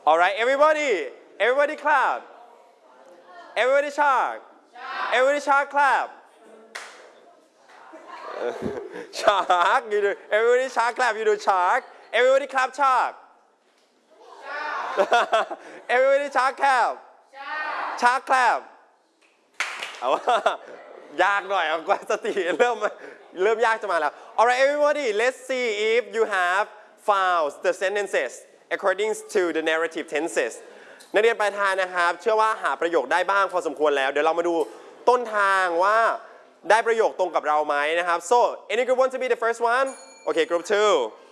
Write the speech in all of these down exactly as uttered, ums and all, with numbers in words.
Alright everybody everybody clap everybody shark everybody shark clap shark you do everybody shark clap you do shark everybody clap shark everybody shark clap shark clap เอาว่ายากหน่อยเอากว่าสติเริ่มเริ่มยากจะมาแล้ว Alright everybody let's see if you have found the sentences according to the narrative tenses นักเรียนปลายทางนะครับเชื่อว่าหาประโยคได้บ้างพอสมควรแล้วเดี๋ยวเรามาดูต้นทางว่าได้ประโยคตรงกับเราไหมนะครับ so any group want to be the first one okay group two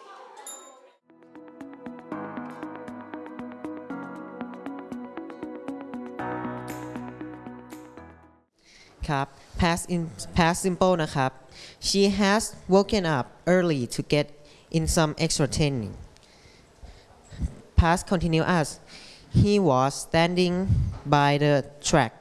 ครับ past in past simple นะครับ she has woken up early to get in some extra training past continuous he was standing by the track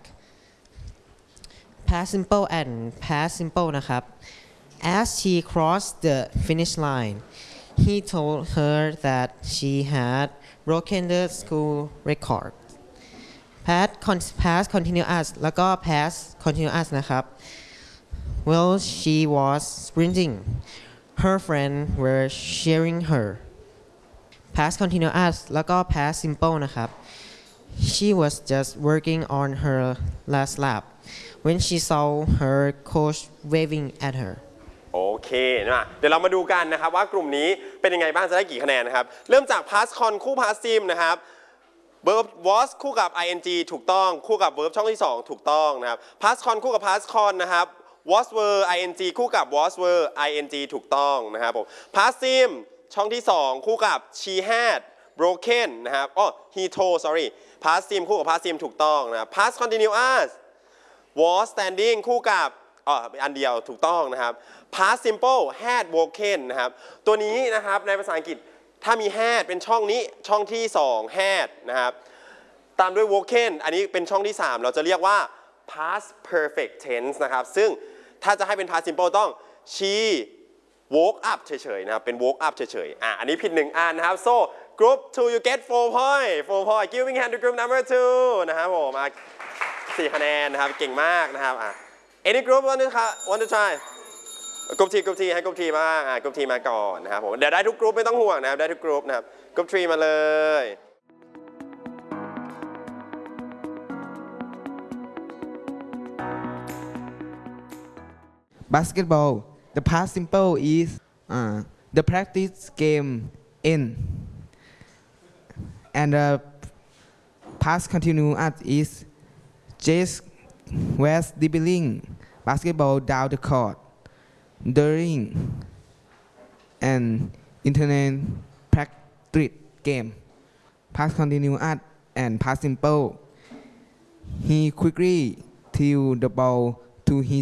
past simple and past simple นะครับ as she crossed the finish line he told her that she had broken the school record past past continuous แล้วก็ past continuous นะครับ well she was sprinting her friends were cheering her past continuous แล้วก็ past simple นะครับ she was just working on her last lap when she saw her coach waving at her โอเคนะเดี๋ยวเรามาดูกันนะครับว่ากลุ่มนี้เป็นยังไงบ้างจะได้กี่คะแนนนะครับเริ่มจาก past con คู่ past sim นะครับ verb was คู่กับ ing ถูกต้องคู่กับ verb ช่องที่สองถูกต้องนะครับ past con คู่กับ past con นะครับ was were ing คู่กับ was were ing ถูกต้องนะครับผม past sim ช่องที่สองคู่กับ she had broken นะครับอ๋อ he told sorry past sim คู่กับ past sim ถูกต้องนะครับ past continuous was standing คู่กับอ๋ออันเดียวถูกต้องนะครับ past simple had broken นะครับตัวนี้นะครับในภาษาอังกฤษถ้ามี had เป็นช่องนี้ช่องที่สอง had นะครับตามด้วย broken อันนี้เป็นช่องที่สามเราจะเรียกว่า past perfect tense นะครับซึ่งถ้าจะให้เป็น past simple ต้อง she woke up เฉยๆนะครับเป็น woke up เฉยๆอ่ะอันนี้ผิดหนึ่งอันนะครับ so group two you get four point four point giving hand to group number two นะครับผมอ่ะสี่คะแนนนะครับเก่งมากนะครับอ่ะ any group want to want to try กรุ๊ปทีกรุ๊ปทีให้กรุ๊ปทีบ้างอ่ะกรุ๊ปทีมาก่อนนะครับผมเดี๋ยวได้ทุกกรุ๊ปไม่ต้องห่วงนะครับได้ทุกกรุ๊ปนะครับกรุ๊ปทีมาเลย basketball the past simple is uh, the practice game in and the past continuous is Jess was dribbling basketball down the court during an internet practice game past continuous and past simple he quickly threw the ball to his